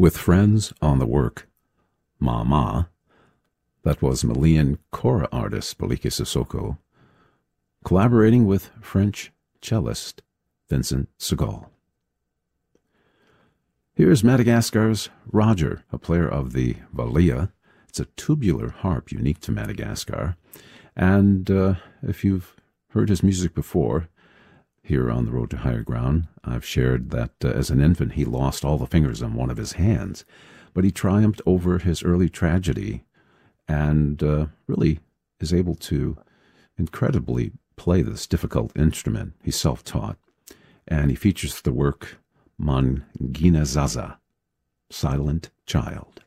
With friends on the work, Ma. That was Malian kora artist Balike Sissoko, collaborating with French cellist Vincent Segal. Here's Madagascar's Roger, a player of the valia. It's a tubular harp unique to Madagascar. And if you've heard his music before, here on The Road to Higher Ground, I've shared that as an infant he lost all the fingers on one of his hands, but he triumphed over his early tragedy and really is able to incredibly play this difficult instrument. He's self-taught, and he features the work Mangina Zaza, Silent Child.